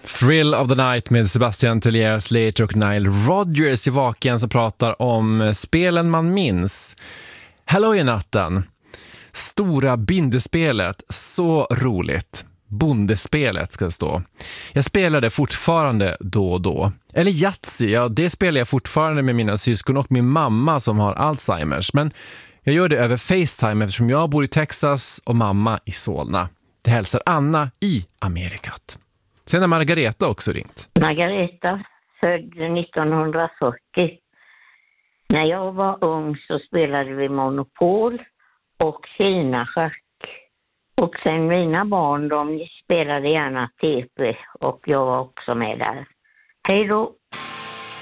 Thrill of the Night med Sebastian Tellier, Slater och Nile Rodgers i Vaken som pratar om spelen man minns. Hello i natten. Stora bindespelet, så roligt. Bondespelet ska det stå. Jag spelar det fortfarande då och då. Eller Yatzy, ja det spelar jag fortfarande med mina syskon och min mamma som har Alzheimers. Men jag gör det över FaceTime eftersom jag bor i Texas och mamma i Solna. Det hälsar Anna i Amerikat. Sen har Margareta också ringt. Margareta, född 1940. När jag var ung så spelade vi Monopol och Kina-schack. Och sen mina barn, de spelade gärna TP och jag var också med där. Hej då!